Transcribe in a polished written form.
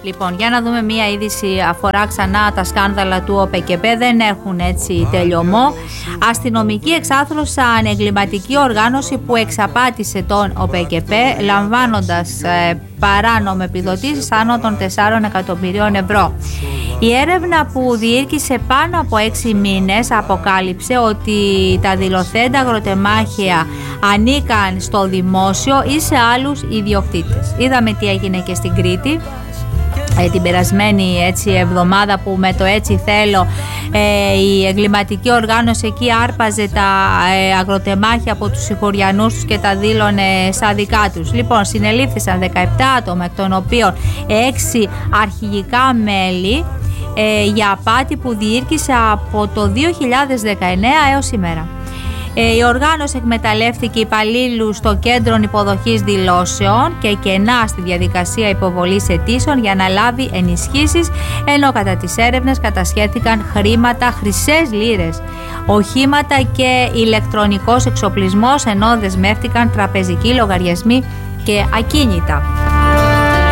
Λοιπόν, για να δούμε μία είδηση αφορά ξανά τα σκάνδαλα του ΟΠΕΚΕΠ. Δεν έχουν έτσι τελειωμό. Αστυνομικοί εξάθρωσαν εγκληματική οργάνωση που εξαπάτησε τον ΟΠΕΚΕΠ, λαμβάνοντας παράνομε επιδοτήσεις άνω των 4 εκατομμυρίων ευρώ. Η έρευνα που διήρκησε πάνω από 6 μήνες αποκάλυψε ότι τα δηλωθέντα αγροτεμάχια ανήκαν στο δημόσιο ή σε άλλους ιδιοκτήτες. Είδαμε τι έγινε και στην Κρήτη την περασμένη εβδομάδα, που με το έτσι θέλω η εγκληματική οργάνωση εκεί άρπαζε τα αγροτεμάχια από τους συγχωριανούς τους και τα δήλωνε σαν δικά τους. Λοιπόν, συνελήφθησαν 17 άτομα, εκ των οποίων 6 αρχηγικά μέλη, για απάτη που διήρκησε από το 2019 έως σήμερα. Η οργάνωση εκμεταλλεύτηκε υπαλλήλους στο κέντρο υποδοχής δηλώσεων και κενά στη διαδικασία υποβολής αιτήσεων για να λάβει ενισχύσεις, ενώ κατά τις έρευνες κατασχέθηκαν χρήματα, χρυσές λίρες, οχήματα και ηλεκτρονικός εξοπλισμός, ενώ δεσμεύτηκαν τραπεζικοί λογαριασμοί και ακίνητα.